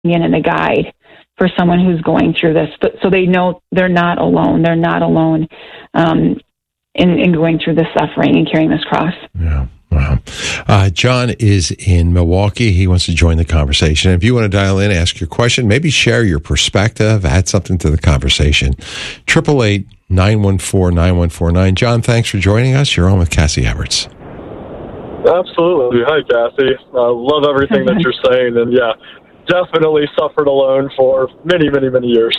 in and a guide for someone who's going through this, so they know they're not alone. They're not alone in going through this suffering and carrying this cross. Yeah. Wow. John is in Milwaukee. He wants to join the conversation. If you want to dial in, ask your question, maybe share your perspective, add something to the conversation. 888-914-9149. John, thanks for joining us. You're on with Cassie Everts. Absolutely. Hi, Cassie. Love everything that you're saying. And yeah, definitely suffered alone for many, many, many years.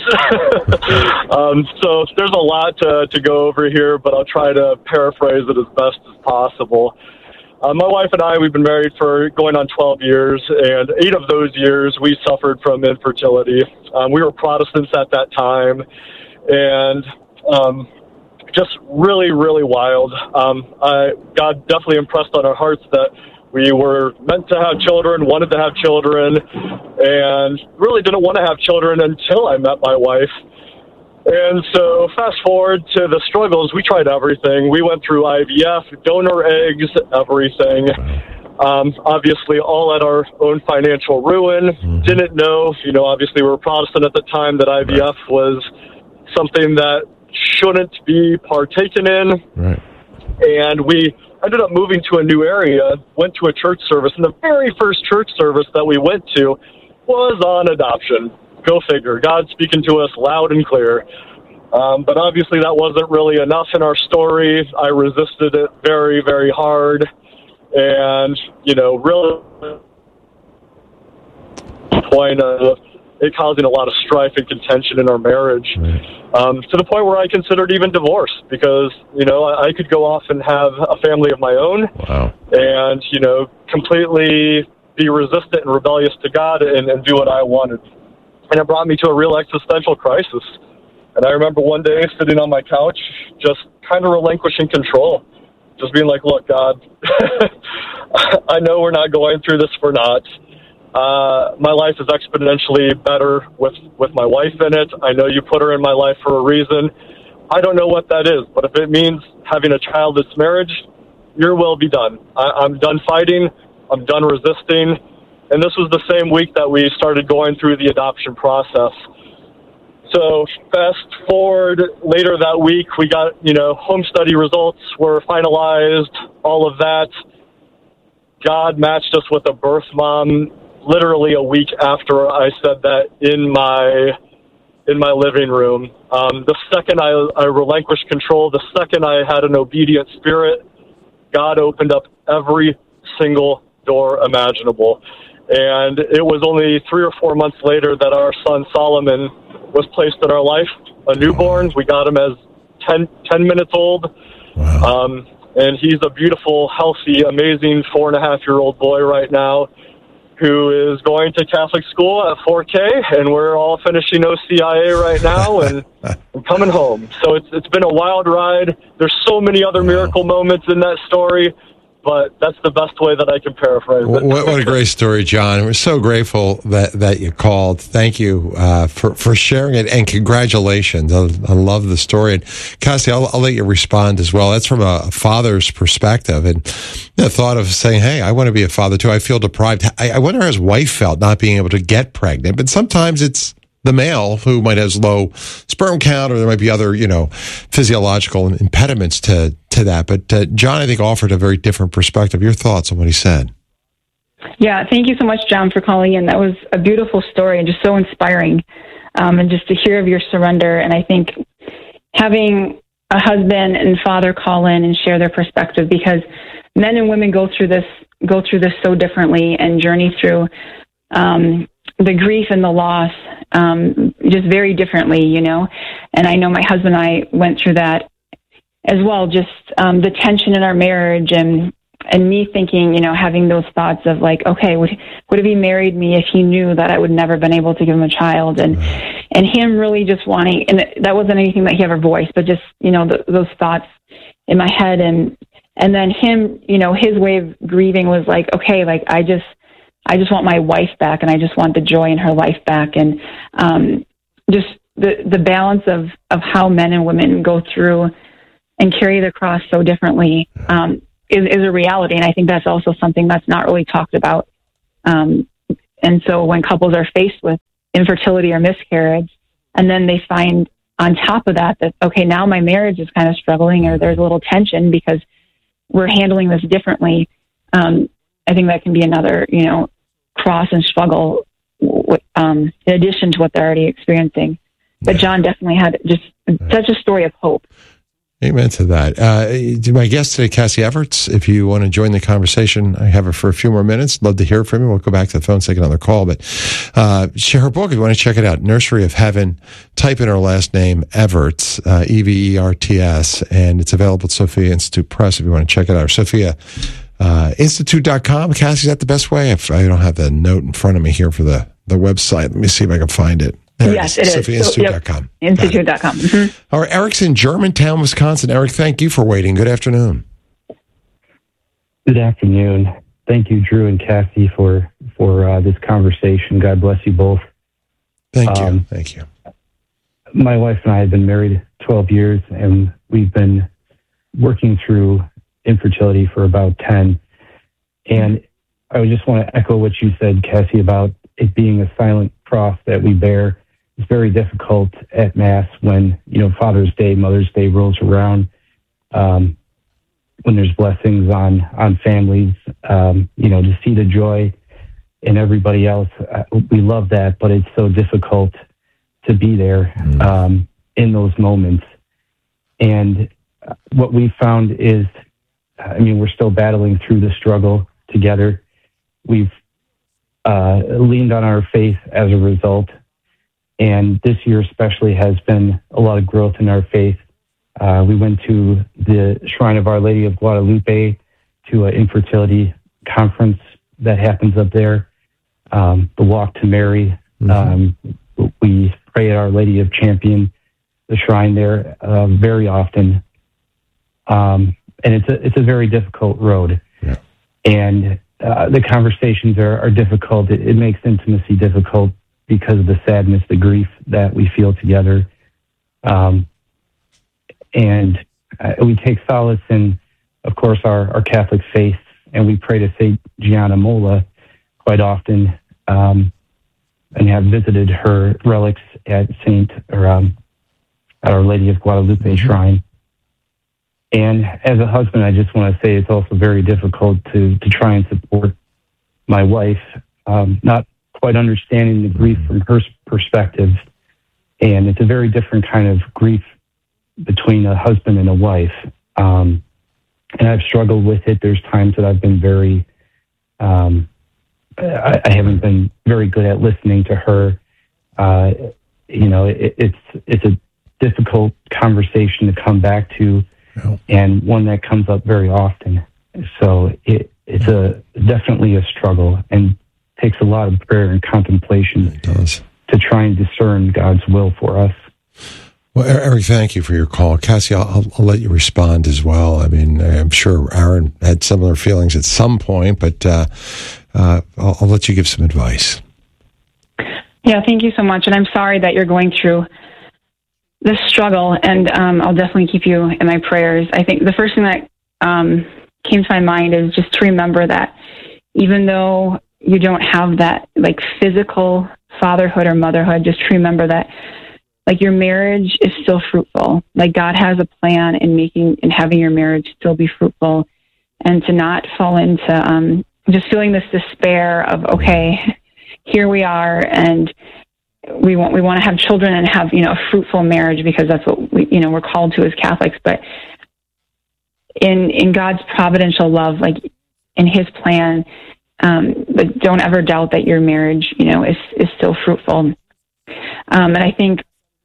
So there's a lot to go over here, but I'll try to paraphrase it as best as possible. My wife and I, we've been married for going on 12 years, and 8 of those years we suffered from infertility. We were Protestants at that time, and just really, really wild. God definitely impressed on our hearts that we were meant to have children, wanted to have children, and really didn't want to have children until I met my wife. And so fast forward to the struggles, we tried everything. We went through IVF, donor eggs, everything. Obviously all at our own financial ruin. Mm-hmm. Didn't know, obviously we were Protestant at the time, that IVF was something that shouldn't be partaken in. Right. And we ended up moving to a new area, went to a church service, and the very first church service that we went to was on adoption. Go figure. God speaking to us loud and clear. But obviously that wasn't really enough in our story. I resisted it very, very hard. And, really point of it causing a lot of strife and contention in our marriage, to the point where I considered even divorce, because, I could go off and have a family of my own. Wow. And, completely be resistant and rebellious to God and do what I wanted. And it brought me to a real existential crisis. And I remember one day sitting on my couch, just kind of relinquishing control, just being like, look, God, I know we're not going through this for naught. My life is exponentially better with my wife in it. I know you put her in my life for a reason. I don't know what that is, but if it means having a childless marriage, your will be done. I'm done fighting. I'm done resisting. And this was the same week that we started going through the adoption process. So fast forward later that week, we got, home study results were finalized, all of that. God matched us with a birth mom literally a week after I said that in my living room. The second I relinquished control, the second I had an obedient spirit, God opened up every single door imaginable. And it was only 3 or 4 months later that our son Solomon was placed in our life, a newborn. We got him as 10 minutes old. Wow. And he's a beautiful, healthy, amazing 4.5-year-old boy right now, who is going to Catholic school at 4K, and we're all finishing OCIA right now, and I'm coming home. So it's been a wild ride. There's so many other miracle moments in that story, but that's the best way that I can paraphrase it. What a great story, John. We're so grateful that you called. Thank you for sharing it, and congratulations. I love the story. And Cassie, I'll let you respond as well. That's from a father's perspective, and the thought of saying, hey, I want to be a father too. I feel deprived. I wonder how his wife felt not being able to get pregnant, but sometimes it's the male who might have low sperm count, or there might be other, physiological impediments to that. But John, I think, offered a very different perspective. Your thoughts on what he said? Yeah, thank you so much, John, for calling in. That was a beautiful story and just so inspiring, and just to hear of your surrender. And I think having a husband and father call in and share their perspective, because men and women go through this so differently and journey through the grief and the loss just very differently, And I know my husband and I went through that as well, just the tension in our marriage, and me thinking, having those thoughts of like, okay, would have he married me if he knew that I would never been able to give him a child, and him really just wanting, and that wasn't anything that he ever voiced, but just, those thoughts in my head, and then him, his way of grieving was like, okay, like I just want my wife back, and I just want the joy in her life back. And just the balance of how men and women go through and carry the cross so differently is a reality. And I think that's also something that's not really talked about And so when couples are faced with infertility or miscarriage, and then they find on top of that, okay, now my marriage is kind of struggling, or there's a little tension because we're handling this differently. I think that can be another, cross and struggle in addition to what they're already experiencing. But John definitely had just such a story of hope. Amen to that. My guest today, Cassie Everts, if you want to join the conversation, I have her for a few more minutes. Love to hear from you. We'll go back to the phone, take another call. But share her book if you want to check it out, Nursery of Heaven. Type in her last name, Everts, Everts, and it's available at Sophia Institute Press if you want to check it out. Or Sophia Institute.com. Cassie, is that the best way? I don't have the note in front of me here for the website. Let me see if I can find it. Yes, it is. SophiaInstitute.com. Institute.com. Mm-hmm. All right, Eric's in Germantown, Wisconsin. Eric, thank you for waiting. Good afternoon. Good afternoon. Thank you, Drew and Cassie, for this conversation. God bless you both. Thank you. Thank you. My wife and I have been married 12 years, and we've been working through infertility for about 10. And I just want to echo what you said, Cassie, about it being a silent cross that we bear. It's very difficult at Mass when, Father's Day, Mother's Day rolls around, when there's blessings on families, to see the joy in everybody else. We love that, but it's so difficult to be there in those moments. And what we found is, we're still battling through the struggle together. We've leaned on our faith as a result. And this year especially has been a lot of growth in our faith. We went to the Shrine of Our Lady of Guadalupe to an infertility conference that happens up there. The Walk to Mary. We pray at Our Lady of Champion, the shrine there, very often. And it's a very difficult road. Yeah. And the conversations are difficult. It makes intimacy difficult because of the sadness, the grief that we feel together. And we take solace in, of course, our Catholic faith, and we pray to St. Gianna Molla quite often, and have visited her relics at Our Lady of Guadalupe Shrine. And as a husband, I just want to say it's also very difficult to try and support my wife, not quite understanding the grief from her perspective. And it's a very different kind of grief between a husband and a wife. And I've struggled with it. There's times that I've been very, I haven't been very good at listening to her. It's a difficult conversation to come back to, and one that comes up very often. So it's definitely a struggle, and takes a lot of prayer and contemplation to try and discern God's will for us. Well, Eric, thank you for your call. Cassie, I'll let you respond as well. I'm sure Aaron had similar feelings at some point, but I'll let you give some advice. Yeah, thank you so much. And I'm sorry that you're going through this struggle, and I'll definitely keep you in my prayers. I think the first thing that came to my mind is just to remember that even though you don't have that physical fatherhood or motherhood, just to remember that your marriage is still fruitful. God has a plan in having your marriage still be fruitful, and to not fall into just feeling this despair of, okay, here we are, and we want to have children and have a fruitful marriage, because that's what we're called to as Catholics. But in God's providential love, in His plan, but don't ever doubt that your marriage is still fruitful. And I think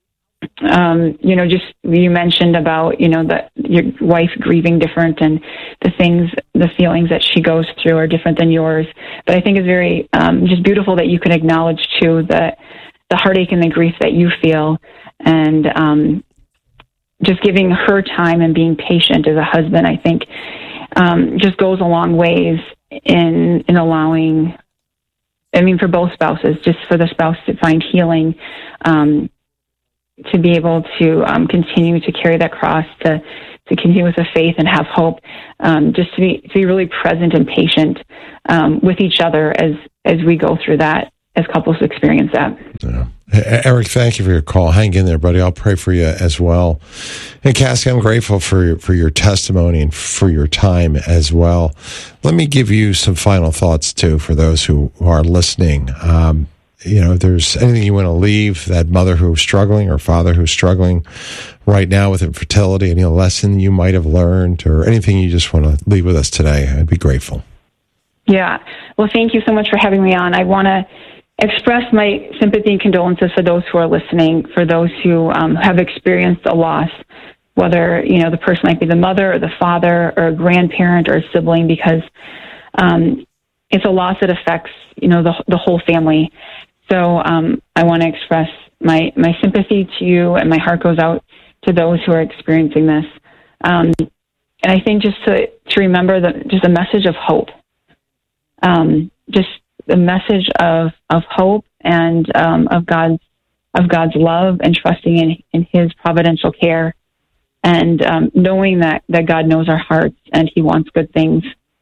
just you mentioned about that your wife grieving different, and the feelings that she goes through are different than yours. But I think it's very just beautiful that you can acknowledge too the heartache and the grief that you feel, and just giving her time and being patient as a husband, I think just goes a long ways in allowing, for both spouses, just for the spouse to find healing, to be able to continue to carry that cross, to to continue with the faith and have hope, just to be really present and patient with each other as we go through that, as couples experience that. Yeah. Eric, thank you for your call. Hang in there, buddy. I'll pray for you as well. And Cassie, I'm grateful for your testimony and for your time as well. Let me give you some final thoughts, too, for those who are listening. If there's anything you want to leave that mother who's struggling or father who's struggling right now with infertility, any lesson you might have learned or anything you just want to leave with us today, I'd be grateful. Yeah. Well, thank you so much for having me on. I want to express my sympathy and condolences for those who are listening, for those who have experienced a loss, whether, the person might be the mother or the father or a grandparent or a sibling, because it's a loss that affects, the whole family. So I want to express my sympathy to you, and my heart goes out to those who are experiencing this. And I think just to remember just a message of hope, just the message of hope and of God's love, and trusting in His providential care, and knowing that God knows our hearts and He wants good things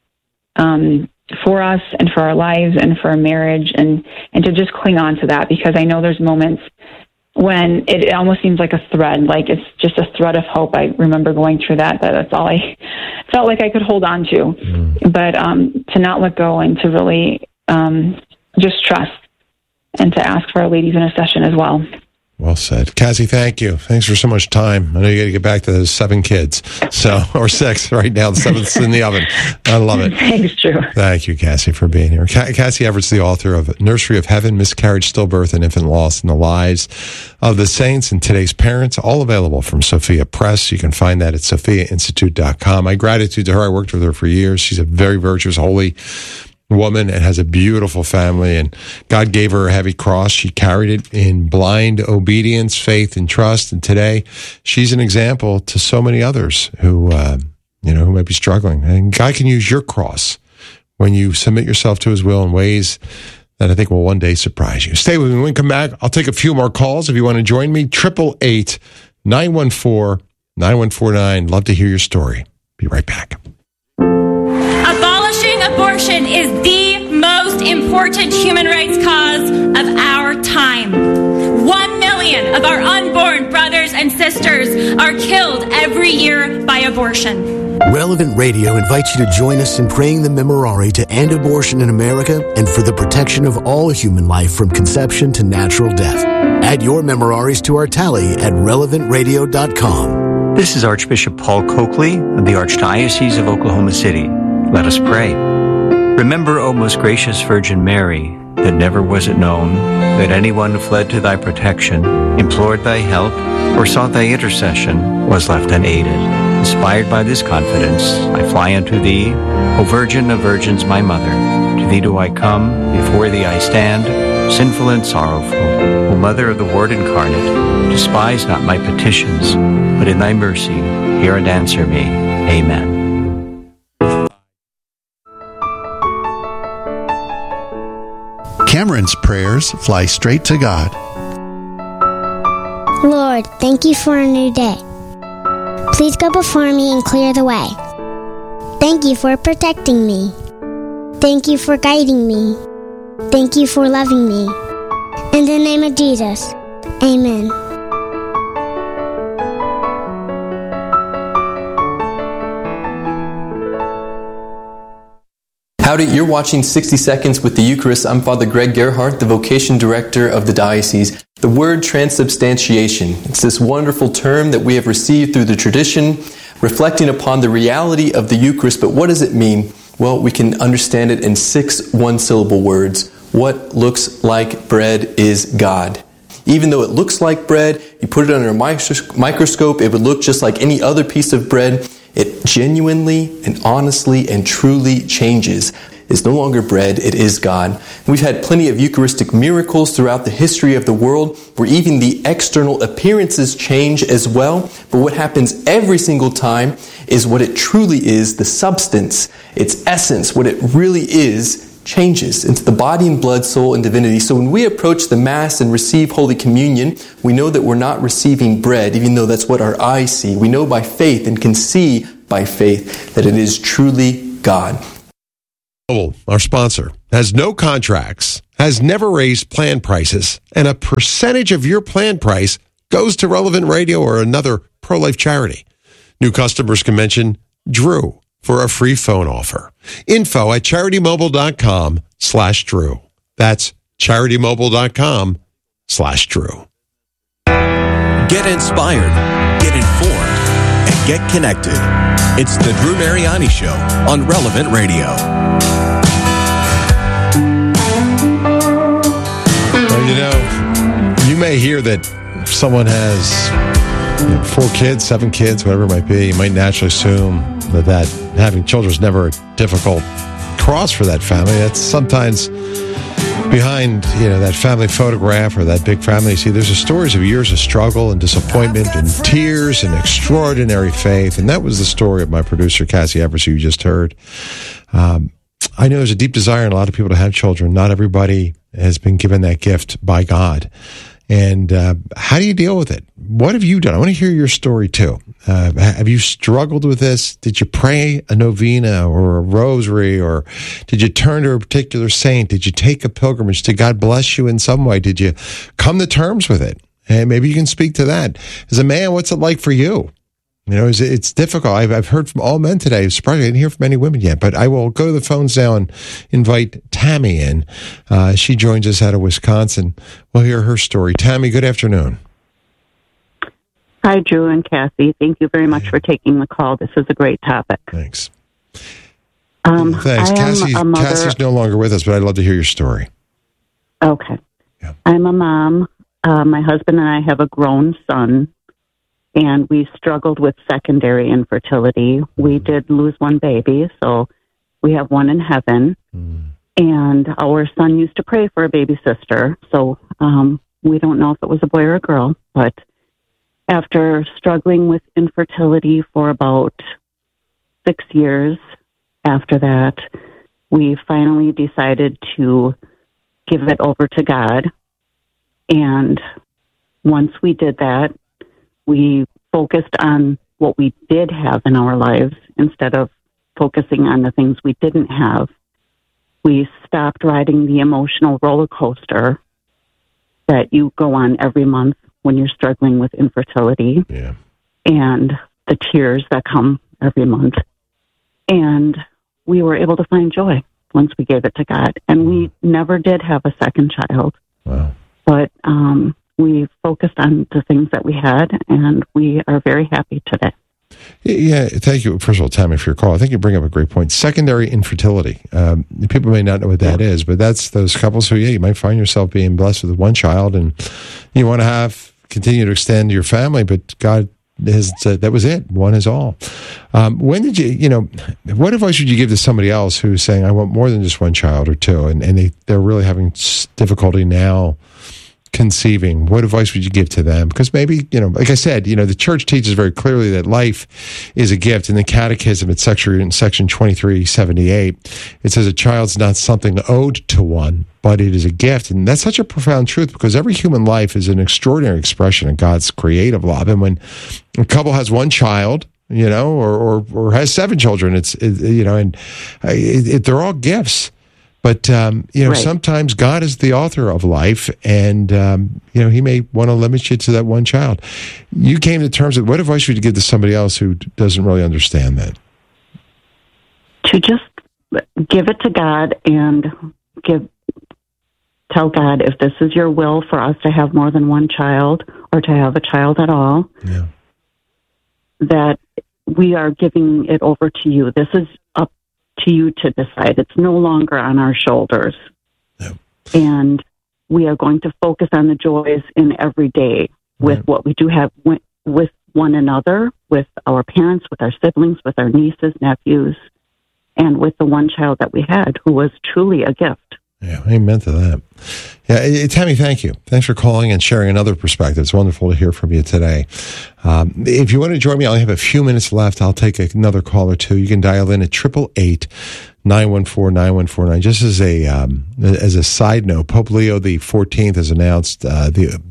for us and for our lives and for our marriage, and to just cling on to that, because I know there's moments when it almost seems like a thread, like it's just a thread of hope. I remember going through that's all I felt like I could hold on to. But to not let go, and to really just trust, and to ask for Our Lady's intercession as well. Well said. Cassie, thank you. Thanks for so much time. I know you got to get back to those 7 kids, or 6 right now. The 7th's in the oven. I love it. Thanks, Drew. Thank you, Cassie, for being here. Cassie Everett's the author of Nursery of Heaven, Miscarriage, Stillbirth, and Infant Loss in the Lives of the Saints and Today's Parents, all available from Sophia Press. You can find that at sophiainstitute.com. My gratitude to her. I worked with her for years. She's a very virtuous, holy woman and has a beautiful family, and God gave her a heavy cross. She carried it in blind obedience, faith, and trust. And today she's an example to so many others who might be struggling. And God can use your cross when you submit yourself to His will in ways that I think will one day surprise you. Stay with me. When we come back, I'll take a few more calls if you want to join me. 888-914-9149. Love to hear your story. Be right back. Abortion is the most important human rights cause of our time. 1 million of our unborn brothers and sisters are killed every year by abortion. Relevant Radio invites you to join us in praying the Memorare to end abortion in America and for the protection of all human life from conception to natural death. Add your Memoraries to our tally at relevantradio.com. This is Archbishop Paul Coakley of the Archdiocese of Oklahoma City. Let us pray. Remember, O most gracious Virgin Mary, that never was it known that anyone who fled to thy protection, implored thy help, or sought thy intercession was left unaided. Inspired by this confidence, I fly unto thee, O Virgin of Virgins, my Mother. To thee do I come, before thee I stand, sinful and sorrowful. O Mother of the Word incarnate, despise not my petitions, but in thy mercy hear and answer me. Amen. Cameron's prayers fly straight to God. Lord, thank you for a new day. Please go before me and clear the way. Thank you for protecting me. Thank you for guiding me. Thank you for loving me. In the name of Jesus, amen. Howdy, you're watching 60 Seconds with the Eucharist. I'm Father Greg Gerhardt, the Vocation Director of the Diocese. The word transubstantiation, it's this wonderful term that we have received through the tradition, reflecting upon the reality of the Eucharist. But what does it mean? Well, we can understand it in 6 one-syllable words. What looks like bread is God. Even though it looks like bread, you put it under a microscope, it would look just like any other piece of bread. It genuinely and honestly and truly changes. It's no longer bread, it is God. We've had plenty of Eucharistic miracles throughout the history of the world where even the external appearances change as well. But what happens every single time is what it truly is, the substance, its essence, what it really is changes into the body and blood, soul, and divinity. So when we approach the Mass and receive Holy Communion, we know that we're not receiving bread, even though that's what our eyes see. We know by faith and can see by faith that it is truly God. Our sponsor has no contracts, has never raised plan prices, and a percentage of your plan price goes to Relevant Radio or another pro-life charity. New customers can mention Drew for a free phone offer. Info at CharityMobile.com/Drew. That's CharityMobile.com/Drew. Get inspired, get informed, and get connected. It's the Drew Mariani Show on Relevant Radio. Well, you may hear that if someone has 4 kids, 7 kids, whatever it might be, you might naturally assume that having children is never a difficult cross for that family. That's sometimes behind, that family photograph or that big family. You see, there's stories of years of struggle and disappointment and tears and extraordinary faith. And that was the story of my producer, Cassie Evers, who you just heard. I know there's a deep desire in a lot of people to have children. Not everybody has been given that gift by God. And how do you deal with it? What have you done? I want to hear your story too. Have you struggled with this? Did you pray a novena or a rosary, or did you turn to a particular saint? Did you take a pilgrimage? Did God bless you in some way? Did you come to terms with it? And maybe you can speak to that. As a man, what's it like for you? It's difficult. I've heard from all men today. Surprisingly, I didn't hear from any women yet, but I will go to the phones now and invite Tammy in. She joins us out of Wisconsin. We'll hear her story. Tammy, good afternoon. Hi, Drew and Cassie. Thank you very much for taking the call. This is a great topic. Thanks. Thanks. Cassie's no longer with us, but I'd love to hear your story. Okay. Yeah. I'm a mom. My husband and I have a grown son, and we struggled with secondary infertility. We did lose one baby, so we have one in heaven. And our son used to pray for a baby sister, so we don't know if it was a boy or a girl, but after struggling with infertility for about 6 years after that, we finally decided to give it over to God. And once we did that, we focused on what we did have in our lives instead of focusing on the things we didn't have. We stopped riding the emotional roller coaster that you go on every month when you're struggling with infertility, and the tears that come every month. And we were able to find joy once we gave it to God. And we never did have a second child. Wow. But we focused on the things that we had, and we are very happy today. Yeah, thank you. First of all, Tammy, for your call. I think you bring up a great point. Secondary infertility. People may not know what that is, but that's those couples who, you might find yourself being blessed with one child, and you want to continue to extend your family, but God has said that was it. One is all. When did what advice would you give to somebody else who's saying, I want more than just one child or two, and they're really having difficulty now conceiving? What advice would you give to them? Because maybe, like I said, the church teaches very clearly that life is a gift. In the Catechism, it's in section 2378, it says a child's not something owed to one, but it is a gift. And that's such a profound truth, because every human life is an extraordinary expression of God's creative love. And when a couple has one child, or has 7 children, they're all gifts. But, right. Sometimes God is the author of life, and, he may want to limit you to that one child. You came to terms with, what advice would you give to somebody else who doesn't really understand that? To just give it to God and tell God, if this is your will for us to have more than one child or to have a child at all, that we are giving it over to you. This is up to you to decide. It's no longer on our shoulders. And we are going to focus on the joys in every day with what we do have with one another, with our parents, with our siblings, with our nieces, nephews, and with the one child that we had, who was truly a gift. Yeah, amen to that. Yeah, Tammy, thank you. Thanks for calling and sharing another perspective. It's wonderful to hear from you today. If you want to join me, I only have a few minutes left. I'll take another call or two. You can dial in at 888-900-3339, 914-9149. Just as a side note, Pope Leo XIV has announced as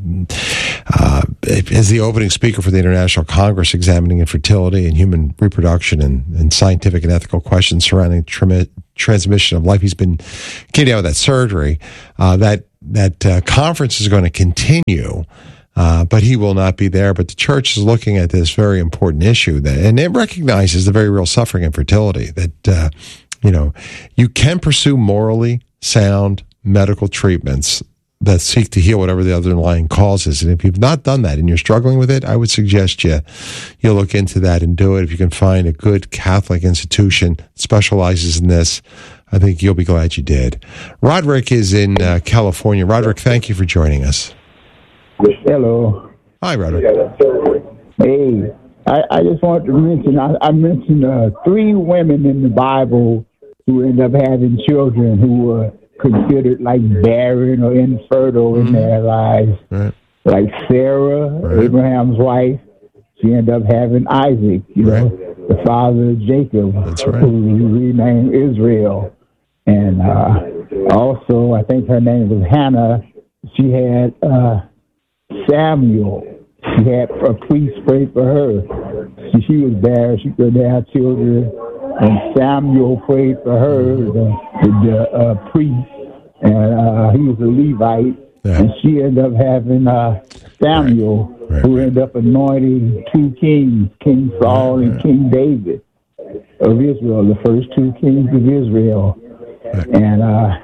the opening speaker for the International Congress examining infertility and human reproduction and scientific and ethical questions surrounding transmission of life. He's came down with that surgery. That conference is going to continue. But he will not be there. But the church is looking at this very important issue, and it recognizes the very real suffering and fertility that, you can pursue morally sound medical treatments that seek to heal whatever the underlying cause is. And if you've not done that and you're struggling with it, I would suggest you look into that and do it. If you can find a good Catholic institution that specializes in this, I think you'll be glad you did. Roderick is in California. Roderick, thank you for joining us. Hello. Hi, Roderick. Hey, I just wanted to mention, I mentioned 3 women in the Bible who end up having children who were considered like barren or infertile in their lives. Right. Like Sarah, Abraham's wife, she ended up having Isaac, the father of Jacob, who renamed Israel. And also, I think her name was Hannah. She had Samuel. She had a priest pray for her. She was barren. She couldn't have children. And Samuel prayed for her, the priest. And he was a Levite. Yeah. And she ended up having Samuel, who ended up anointing 2 kings, King Saul and King David of Israel, the first 2 kings of Israel. And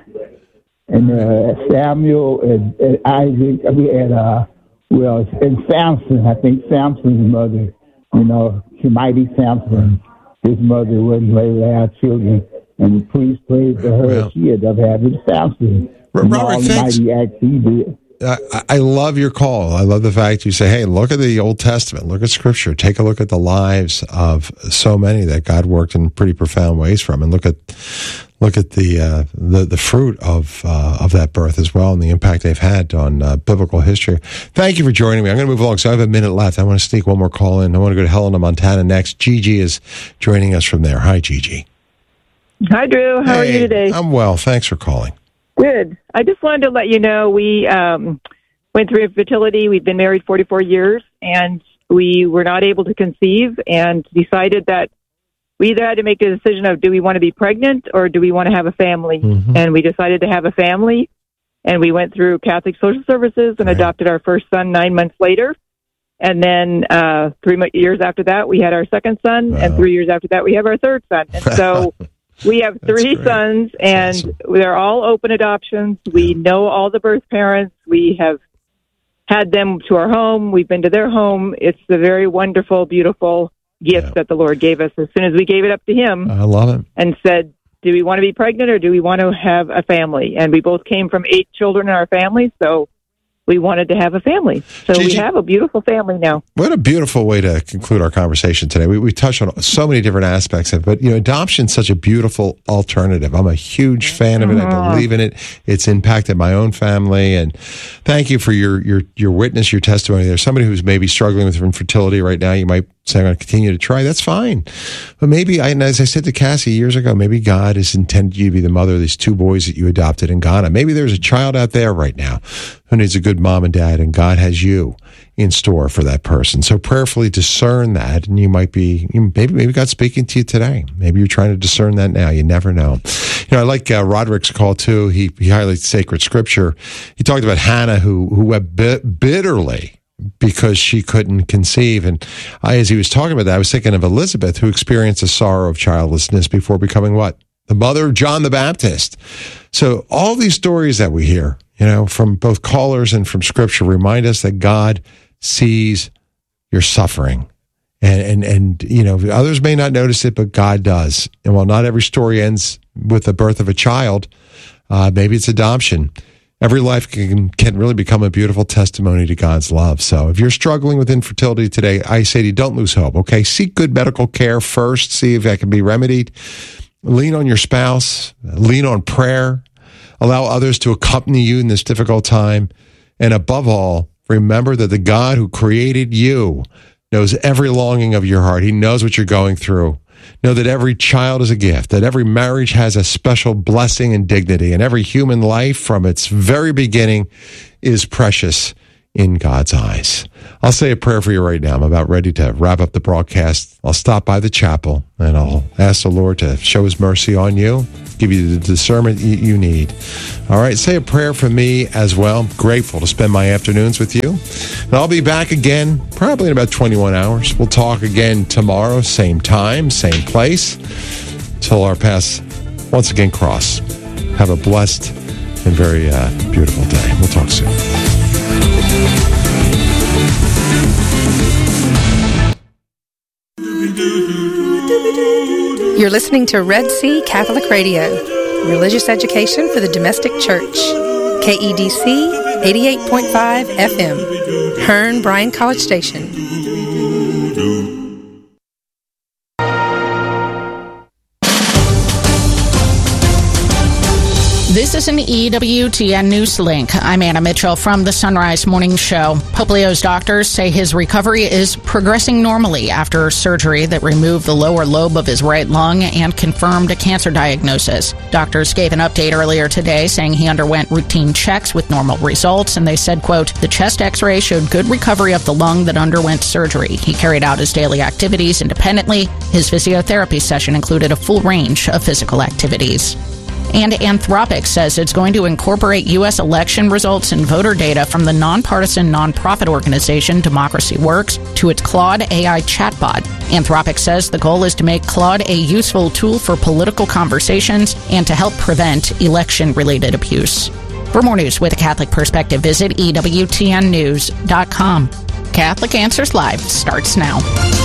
Samuel and Isaac, and Samson, I think Samson's mother, mighty Samson, his mother wouldn't let her have children, and the priest prayed for her. Well, she ended up having Samson. Robert, thanks. Mighty acts he did. I love your call. I love the fact you say, hey, look at the Old Testament, look at Scripture, take a look at the lives of so many that God worked in pretty profound ways from, and look at the fruit of that birth as well, and the impact they've had on biblical history. Thank you for joining me. I'm going to move along, so I have a minute left. I want to sneak one more call in. I want to go to Helena, Montana next. Gigi is joining us from there. Hi, Gigi. Hi, Drew. How are you today? I'm well. Thanks for calling. Good. I just wanted to let you know we went through infertility. We've been married 44 years, and we were not able to conceive, and decided that we either had to make a decision of, do we want to be pregnant or do we want to have a family? Mm-hmm. And we decided to have a family, and we went through Catholic Social Services and adopted our first son 9 months later. And then 3 years after that, we had our second son, and 3 years after that, we have our third son. And so we have 3 sons, and they're all open adoptions. We know all the birth parents. We have had them to our home. We've been to their home. It's a very wonderful, beautiful gift that the Lord gave us as soon as we gave it up to Him. I love it. And said, do we want to be pregnant or do we want to have a family? And we both came from 8 children in our family, so we wanted to have a family. So Gigi, we have a beautiful family now. What a beautiful way to conclude our conversation today. We touched on so many different aspects of it, but adoption is such a beautiful alternative. I'm a huge fan of it. I believe in it. It's impacted my own family, and thank you for your witness, your testimony. There's somebody who's maybe struggling with infertility right now. You might say, I'm going to continue to try. That's fine. But maybe, as I said to Cassie years ago, maybe God has intended you to be the mother of these 2 boys that you adopted in Ghana. Maybe there's a child out there right now who needs a good mom and dad, and God has you in store for that person. So prayerfully discern that, and you might be, maybe God's speaking to you today. Maybe you're trying to discern that now. You never know. I like Roderick's call too. He highlights sacred Scripture. He talked about Hannah who wept bitterly because she couldn't conceive. And as he was talking about that, I was thinking of Elizabeth, who experienced the sorrow of childlessness before becoming what? The mother of John the Baptist. So all these stories that we hear, from both callers and from Scripture, remind us that God sees your suffering. And others may not notice it, but God does. And while not every story ends with the birth of a child, maybe it's adoption. Every life can really become a beautiful testimony to God's love. So if you're struggling with infertility today, I say to you, don't lose hope, okay? Seek good medical care first. See if that can be remedied. Lean on your spouse. Lean on prayer. Allow others to accompany you in this difficult time. And above all, remember that the God who created you knows every longing of your heart. He knows what you're going through. Know that every child is a gift, that every marriage has a special blessing and dignity, and every human life from its very beginning is precious in God's eyes. I'll say a prayer for you right now. I'm about ready to wrap up the broadcast. I'll stop by the chapel, and I'll ask the Lord to show his mercy on you, give you the discernment you need. All right, say a prayer for me as well. I'm grateful to spend my afternoons with you. And I'll be back again probably in about 21 hours. We'll talk again tomorrow, same time, same place, till our paths once again cross. Have a blessed and very beautiful day. We'll talk soon. You're listening to Red Sea Catholic Radio, religious education for the domestic church. KEDC 88.5 FM, Hearn Bryan College Station. This is an EWTN News Link. I'm Anna Mitchell from the Sunrise Morning Show. Pope Leo's doctors say his recovery is progressing normally after surgery that removed the lower lobe of his right lung and confirmed a cancer diagnosis. Doctors gave an update earlier today saying he underwent routine checks with normal results, and they said, quote, the chest x-ray showed good recovery of the lung that underwent surgery. He carried out his daily activities independently. His physiotherapy session included a full range of physical activities. And Anthropic says it's going to incorporate U.S. election results and voter data from the nonpartisan nonprofit organization Democracy Works to its Claude AI chatbot. Anthropic says the goal is to make Claude a useful tool for political conversations and to help prevent election-related abuse. For more news with a Catholic perspective, visit EWTNnews.com. Catholic Answers Live starts now.